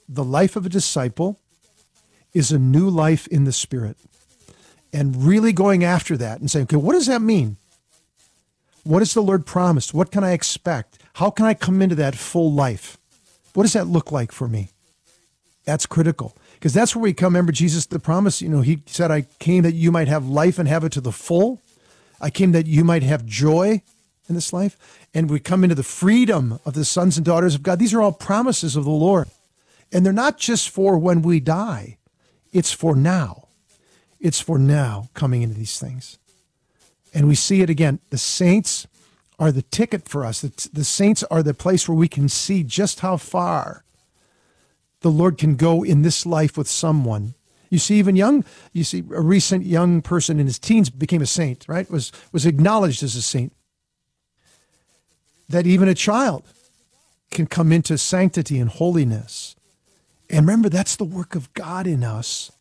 the life of a disciple is a new life in the Spirit. And really going after that and saying, okay, what does that mean? What has the Lord promised? What can I expect? How can I come into that full life? What does that look like for me? That's critical, because that's where we come. Remember, Jesus, the promise, he said, I came that you might have life and have it to the full. I came that you might have joy in this life. And we come into the freedom of the sons and daughters of God. These are all promises of the Lord. And they're not just for when we die. It's for now. It's for now coming into these things. And we see it again. The saints are the ticket for us. The saints are the place where we can see just how far the Lord can go in this life with someone. You see, a recent young person in his teens became a saint, right? Was acknowledged as a saint. That even a child can come into sanctity and holiness. And remember, that's the work of God in us.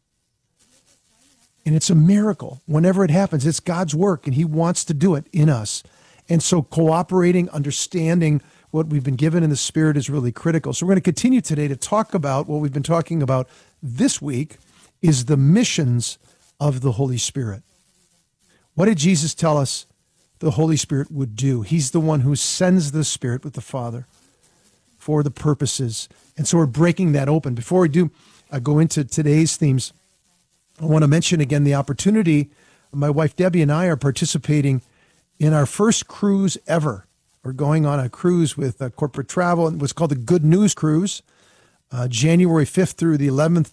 And it's a miracle. Whenever it happens, it's God's work, and he wants to do it in us. And so cooperating, understanding what we've been given in the Spirit is really critical. So we're going to continue today to talk about what we've been talking about this week is the missions of the Holy Spirit. What did Jesus tell us the Holy Spirit would do? He's the one who sends the Spirit with the Father for the purposes. And so we're breaking that open. Before we do go into today's themes, I want to mention again the opportunity. My wife Debbie and I are participating in our first cruise ever. We're going on a cruise with Corporate Travel, and what's called the Good News Cruise, January 5th through the 11th,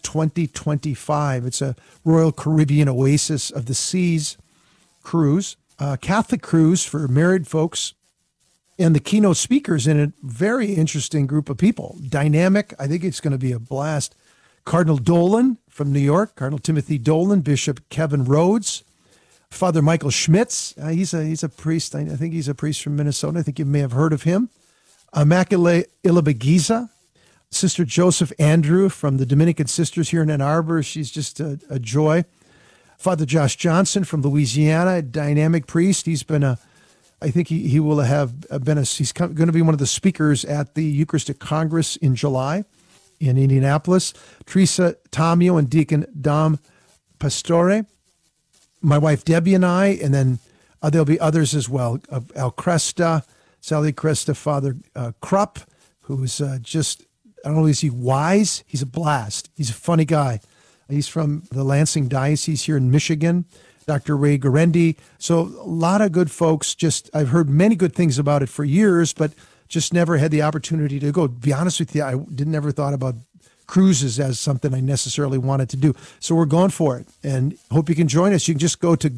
2025. It's a Royal Caribbean Oasis of the Seas cruise, Catholic cruise for married folks, and the keynote speakers in it, very interesting group of people. Dynamic. I think it's going to be a blast. Cardinal Dolan from New York, Cardinal Timothy Dolan, Bishop Kevin Rhodes, Father Michael Schmitz. He's a priest. I think he's a priest from Minnesota. I think you may have heard of him. Immaculate Ilibagiza, Sister Joseph Andrew from the Dominican Sisters here in Ann Arbor. She's just a joy. Father Josh Johnson from Louisiana, a dynamic priest. He's been I think he will have been he's going to be one of the speakers at the Eucharistic Congress in July in Indianapolis. Teresa Tamio and Deacon Dom Pastore. My wife Debbie and I, and then there'll be others as well. Al Cresta, Sally Cresta, Father Krupp, who's just, I don't know, is he wise? He's a blast. He's a funny guy. He's from the Lansing Diocese here in Michigan. Dr. Ray Garendi. So a lot of good folks. I've heard many good things about it for years, but just never had the opportunity to go. To be honest with you, I never thought about cruises as something I necessarily wanted to do. So we're going for it, and hope you can join us. You can just go to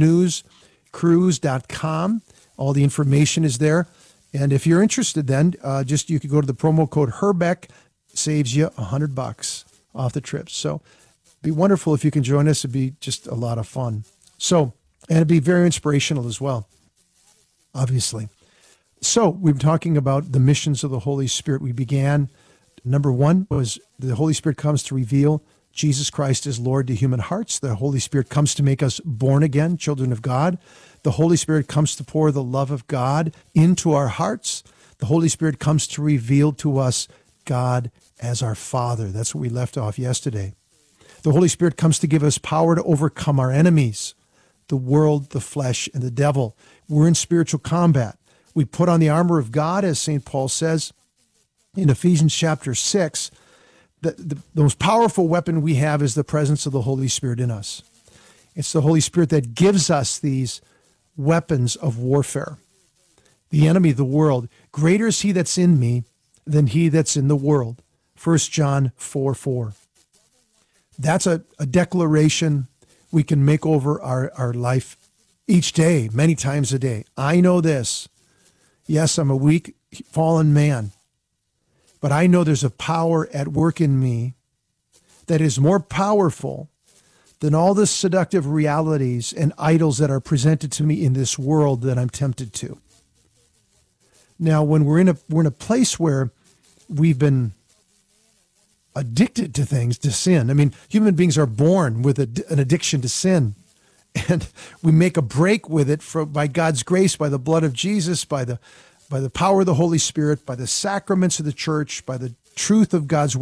goodnewscruise.com. All the information is there. And if you're interested, then you could go to the promo code Herbeck, saves you $100 off the trip. So it'd be wonderful if you can join us. It'd be just a lot of fun. So, and it'd be very inspirational as well, obviously. So we've been talking about the missions of the Holy Spirit. We began, number one was the Holy Spirit comes to reveal Jesus Christ as Lord to human hearts. The Holy Spirit comes to make us born again, children of God. The Holy Spirit comes to pour the love of God into our hearts. The Holy Spirit comes to reveal to us God as our Father. That's what we left off yesterday. The Holy Spirit comes to give us power to overcome our enemies, the world, the flesh, and the devil. We're in spiritual combat. We put on the armor of God, as St. Paul says in Ephesians chapter 6. The most powerful weapon we have is the presence of the Holy Spirit in us. It's the Holy Spirit that gives us these weapons of warfare. The enemy, the world, greater is he that's in me than he that's in the world. 1 John 4:4. That's a declaration we can make over our life each day, many times a day. I know this. Yes, I'm a weak, fallen man, but I know there's a power at work in me that is more powerful than all the seductive realities and idols that are presented to me in this world that I'm tempted to. Now, when we're in a place where we've been addicted to things, to sin. I mean, human beings are born with an addiction to sin, and we make a break with it by God's grace, by the blood of Jesus, by the power of the Holy Spirit, by the sacraments of the church, by the truth of God's